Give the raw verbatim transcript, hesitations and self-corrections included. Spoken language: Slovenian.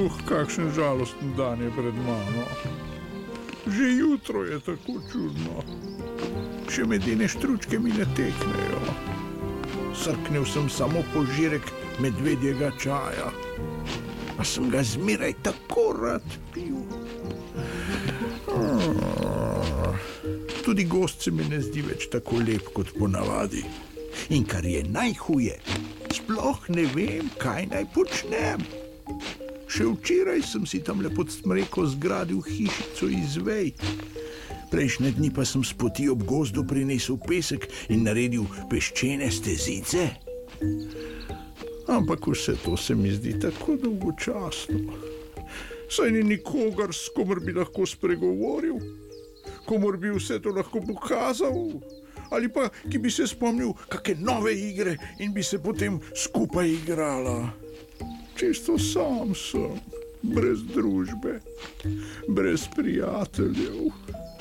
Uh, kakšen žalosten dan je pred mano. Že jutro je tako čudno. Še medene štručke mi ne teknejo. Srknil sem samo požirek medvedjega čaja, a sem ga zmeraj tako rad pil. Tudi gost se mi ne zdi več tako lep kot ponavadi. In kar je najhuje, sploh ne vem, kaj naj počnem. Še včeraj sem si tamle pod smreko zgradil hišico iz vej. Prejšnje dni pa sem s poti ob gozdu prinesel pesek in naredil peščene stezice. Ampak vse to se mi zdi tako dolgočasno. Saj ni nikogar, s komer bi lahko spregovoril, komor bi vse to lahko pokazal, ali pa ki bi se spomnil kakšne nove igre in bi se potem skupaj igrala. Čisto sam sem, brez družbe, brez prijateljev.